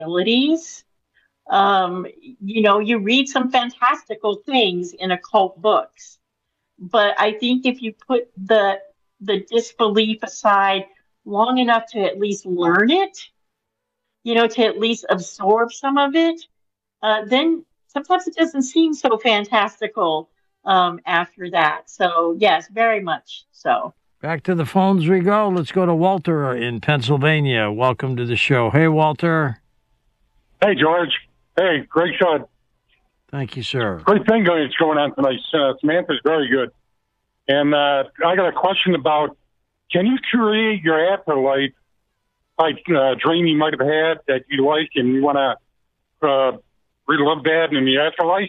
abilities. You read some fantastical things in occult books, but I think if you put the disbelief aside long enough to at least learn it, to at least absorb some of it, then sometimes it doesn't seem so fantastical after that. So, yes, very much so. Back to the phones we go. Let's go to Walter in Pennsylvania. Welcome to the show. Hey, Walter. Hey, George. Hey, great show. Thank you, sir. Great thing that's going on tonight. Samantha's very good. And I got a question about, can you create your afterlife by a dream you might have had that you like and you want to relive that in the afterlife?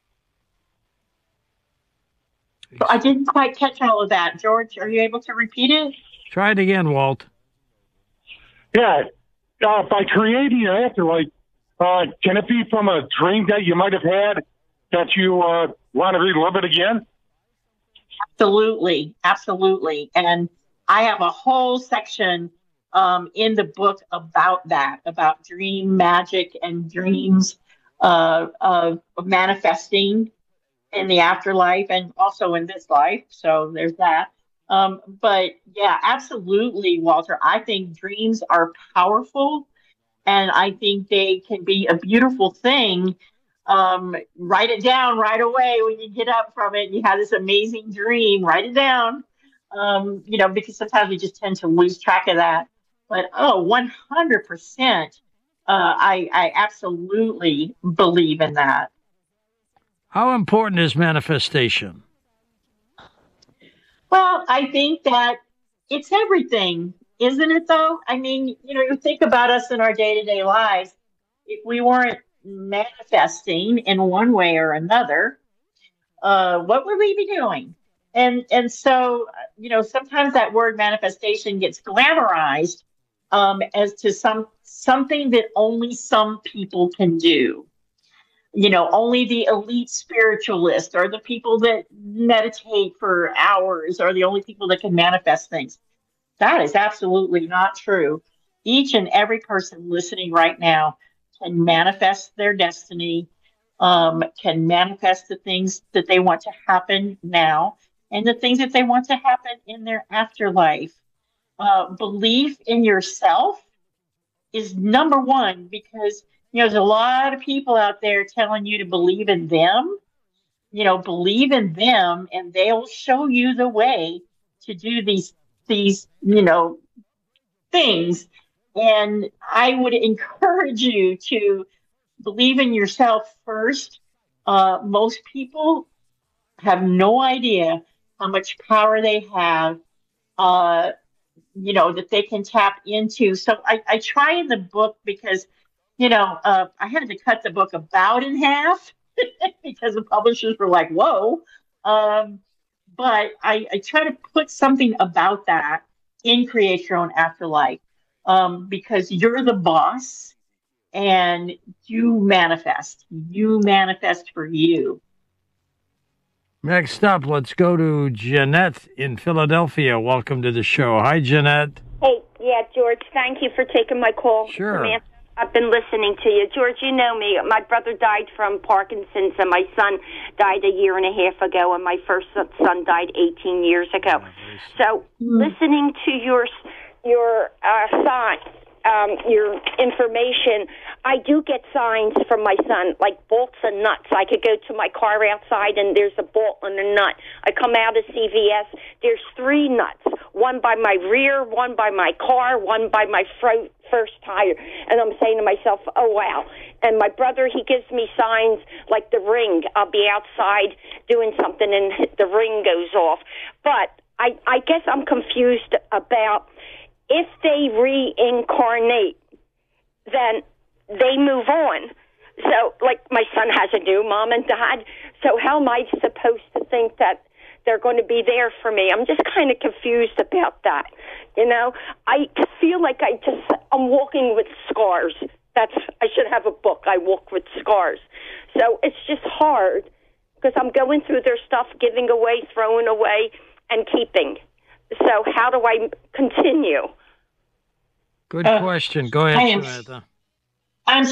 I didn't quite catch all of that. George, are you able to repeat it? Try it again, Walt. Yeah. By creating your afterlife, can it be from a dream that you might have had that you want to relive it again? Absolutely. Absolutely. And I have a whole section in the book about that, about dream magic and dreams of manifesting in the afterlife and also in this life. So there's that. But yeah, absolutely, Walter. I think dreams are powerful and I think they can be a beautiful thing. Write it down right away when you get up from it. You have this amazing dream, write it down. Because sometimes we just tend to lose track of that. But 100%, I absolutely believe in that. How important is manifestation? Well, I think that it's everything, isn't it, though? I mean, you think about us in our day to day lives. If we weren't manifesting in one way or another, what would we be doing? And so, sometimes that word manifestation gets glamorized as to something that only some people can do. Only the elite spiritualist or the people that meditate for hours are the only people that can manifest things. That is absolutely not true. Each and every person listening right now can manifest their destiny, can manifest the things that they want to happen now and the things that they want to happen in their afterlife. Belief in yourself is number one because there's a lot of people out there telling you to believe in them. Believe in them, and they'll show you the way to do these things. And I would encourage you to believe in yourself first. Most people have no idea how much power they have. That they can tap into. So I try in the book because, I had to cut the book about in half because the publishers were like, whoa. But I try to put something about that in Create Your Own Afterlife because you're the boss and you manifest. You manifest for you. Next up, let's go to Jeanette in Philadelphia. Welcome to the show. Hi, Jeanette. Hey, yeah, George, thank you for taking my call. Sure. Samantha, I've been listening to you. George, you know me. My brother died from Parkinson's, and my son died a year and a half ago, and my first son died 18 years ago. So listening to your sign, your information, I do get signs from my son, like bolts and nuts. I could go to my car outside and there's a bolt and a nut. I come out of CVS, there's 3 nuts, one by my rear, one by my car, one by my first tire. And I'm saying to myself, oh, wow. And my brother, he gives me signs like the ring. I'll be outside doing something and the ring goes off. But I guess I'm confused about if they reincarnate, then they move on. So, like, my son has a new mom and dad, so how am I supposed to think that they're going to be there for me? I'm just kind of confused about that, I feel like I'm walking with scars. I should have a book, I Walk with Scars. So it's just hard, because I'm going through their stuff, giving away, throwing away, and keeping. So how do I continue? Good question. Go ahead, Samantha. I'm